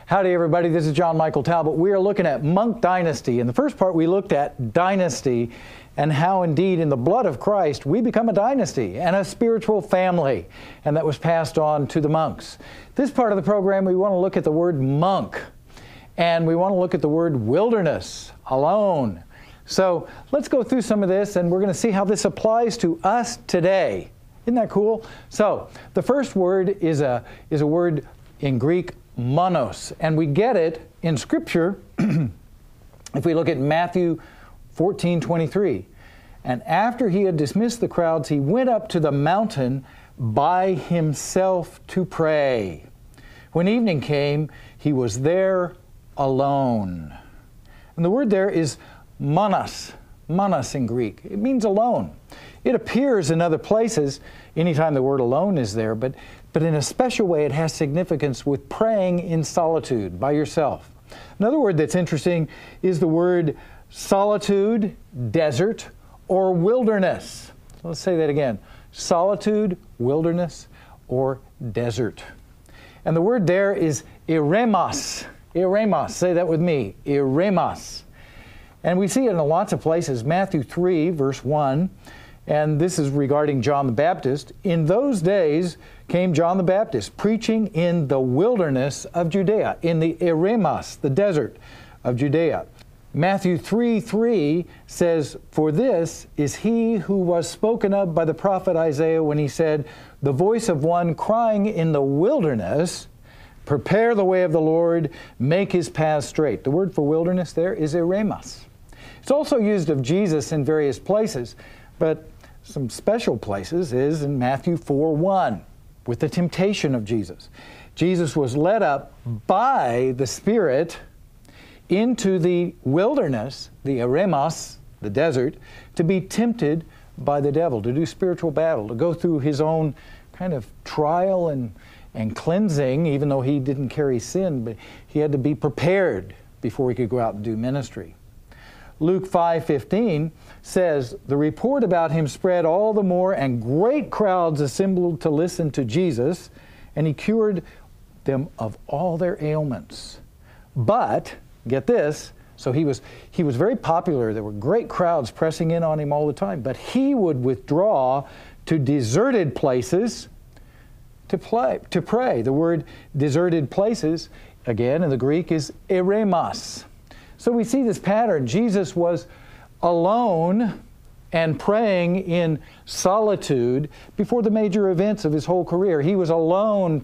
Howdy everybody, this is John Michael Talbot. We are looking at Monk Dynasty. In the first part we looked at dynasty and how indeed in the blood of Christ we become a dynasty and a spiritual family, and that was passed on to the monks. This part of the program we want to look at the word monk, and we want to look at the word wilderness, alone. So let's go through some of this and we're going to see how this applies to us today. Isn't that cool? So the first word is a word in Greek, monos, and we get it in Scripture if we look at Matthew 14:23. And after he had dismissed the crowds, he went up to the mountain by himself to pray. When evening came, he was there alone. And the word there is monos, monos in Greek. It means alone. It appears in other places anytime the word alone is there, but in a special way it has significance with praying in solitude by yourself. Another word that's interesting is the word solitude, desert, or wilderness. Let's say that again. Solitude, wilderness, or desert. And the word there is eremos. Eremos. Say that with me. Eremos. And we see it in lots of places. Matthew 3, verse 1. And this is regarding John the Baptist. In those days came John the Baptist, preaching in the wilderness of Judea, in the eremos, the desert of Judea. Matthew 3:3 says, "For this is he who was spoken of by the prophet Isaiah when he said, the voice of one crying in the wilderness, prepare the way of the Lord, make his paths straight." The word for wilderness there is eremos. It's also used of Jesus in various places, but some special places is in Matthew 4:1 with the temptation of Jesus. Jesus was led up by the Spirit into the wilderness, the eremos, the desert, to be tempted by the devil, to do spiritual battle, to go through his own kind of trial and cleansing, even though he didn't carry sin, but he had to be prepared before he could go out and do ministry. Luke 5:15 says, "The report about him spread all the more, and great crowds assembled to listen to Jesus, and he cured them of all their ailments." But, get this, so he was very popular. There were great crowds pressing in on him all the time, but he would withdraw to deserted places to pray. The word deserted places, again, in the Greek is eremos. So we see this pattern. Jesus was alone and praying in solitude before the major events of his whole career. He was alone